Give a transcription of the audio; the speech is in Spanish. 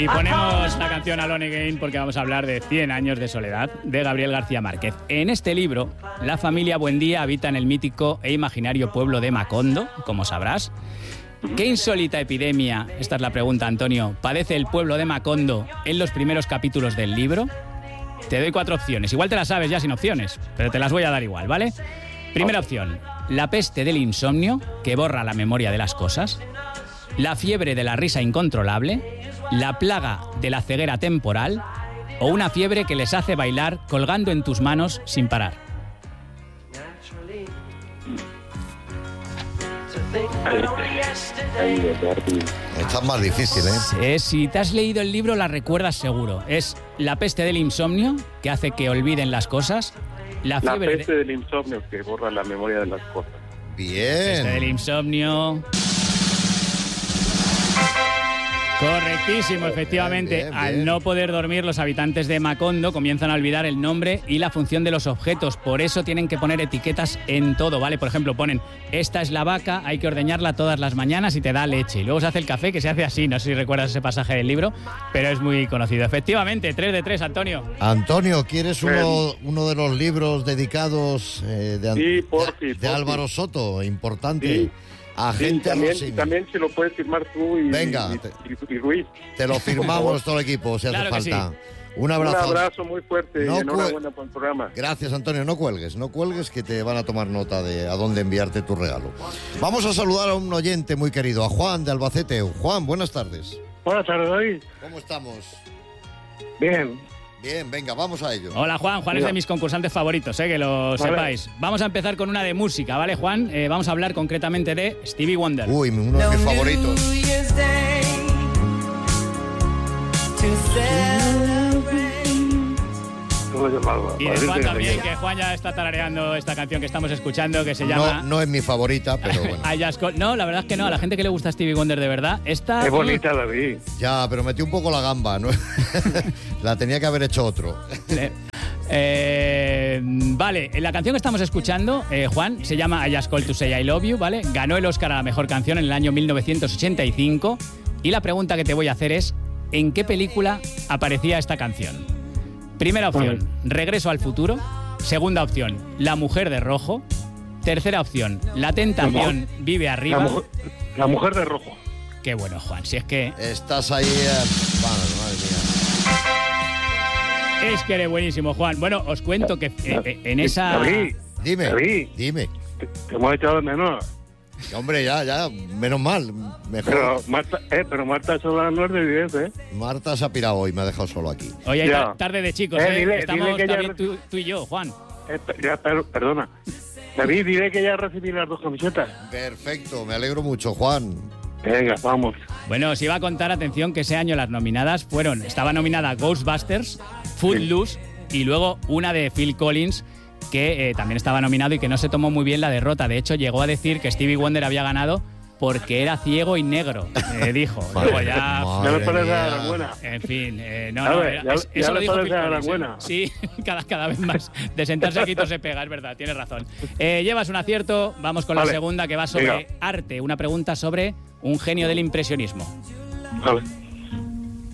Y ponemos la canción Alone Again porque vamos a hablar de 100 años de soledad de Gabriel García Márquez. En este libro, la familia Buendía habita en el mítico e imaginario pueblo de Macondo, como sabrás. ¿Qué insólita epidemia, esta es la pregunta, Antonio, padece el pueblo de Macondo en los primeros capítulos del libro? Te doy 4 opciones. Igual te las sabes ya sin opciones, pero te las voy a dar igual, ¿vale? Primera opción, la peste del insomnio, que borra la memoria de las cosas. La fiebre de la risa incontrolable. La plaga de la ceguera temporal. O una fiebre que les hace bailar colgando en tus manos sin parar. Esta es más difícil, ¿eh? Si te has leído el libro, la recuerdas seguro. Es la peste del insomnio, que hace que olviden las cosas. La peste del insomnio, que borra la memoria de las cosas. Bien. Peste del insomnio. Correctísimo, efectivamente. Bien, bien. Al no poder dormir, los habitantes de Macondo comienzan a olvidar el nombre y la función de los objetos. Por eso tienen que poner etiquetas en todo, ¿vale? Por ejemplo, ponen, esta es la vaca, hay que ordeñarla todas las mañanas y te da leche. Y luego se hace el café, que se hace así. No sé si recuerdas ese pasaje del libro, pero es muy conocido. Efectivamente, 3 de 3, Antonio. Antonio, ¿quieres uno de los libros dedicados de Álvaro Soto? Importante. Sí. Agente también se lo puedes firmar tú y, venga, y Ruiz. Te lo firmamos todo el equipo, si hace falta. Sí. Un abrazo. Un abrazo muy fuerte y enhorabuena por el programa. Gracias, Antonio. No cuelgues, que te van a tomar nota de a dónde enviarte tu regalo. Vamos a saludar a un oyente muy querido, a Juan de Albacete. Juan, buenas tardes. Buenas tardes, David. ¿Cómo estamos? Bien. Bien, venga, vamos a ello. Hola, Juan. Juan es de mis concursantes favoritos, que lo sepáis. Vamos a empezar con una de música, ¿vale, Juan? Vamos a hablar concretamente de Stevie Wonder. Uy, uno de mis favoritos. Y de Juan también, que Juan ya está tarareando esta canción que estamos escuchando, que se llama... No es mi favorita, pero bueno. No, la verdad es que no. A la gente que le gusta Stevie Wonder de verdad, esta... Es bonita, David. Ya, pero metí un poco la gamba, ¿no? La tenía que haber hecho otro. Vale, la canción que estamos escuchando, Juan, se llama I Just Called to Say I Love You, ¿vale? Ganó el Oscar a la mejor canción en el año 1985. Y la pregunta que te voy a hacer es, ¿en qué película aparecía esta canción? Primera opción, Regreso al futuro. Segunda opción, La mujer de rojo. Tercera opción, La tentación vive arriba. La mujer de rojo. Qué bueno, Juan, si es que... Estás ahí... madre mía. Es que eres buenísimo, Juan. Bueno, os cuento que en esa... David, Dime. Te hemos echado de menos. Hombre, ya, menos mal. Mejor. Pero Marta Sola no es de 10, ¿eh? Marta se ha pirado hoy, me ha dejado solo aquí. Hoy hay tarde de chicos, estamos dile también tú y yo, Juan. Perdona. David, diré que ya recibí las 2 camisetas. Perfecto, me alegro mucho, Juan. Venga, vamos. Bueno, os iba a contar, atención, que ese año las nominadas estaba nominada Ghostbusters, Footloose y luego una de Phil Collins, que también estaba nominado y que no se tomó muy bien la derrota. De hecho, llegó a decir que Stevie Wonder había ganado porque era ciego y negro, dijo. Luego ya me parece la buena. En fin, eso lo dijo Phil Collins. Sí, cada vez más. De sentarse aquí todo se pega, es verdad, tienes razón. Llevas un acierto, vamos con la segunda, que va sobre arte. Una pregunta sobre un genio del impresionismo. Vale.